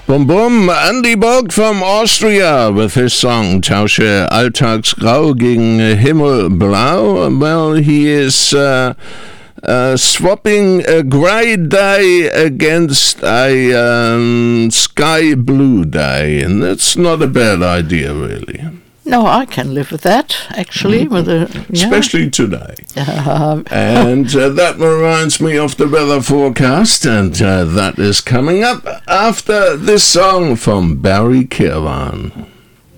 Bum Bum, Andy Borg from Austria with his song Tausche Alltagsgrau gegen Himmelblau. Well, he is swapping a grey day against a sky blue day, and that's not a bad idea, really. No, I can live with that, actually. Especially today. And that reminds me of the weather forecast, and that is coming up after this song from Barry Kirwan.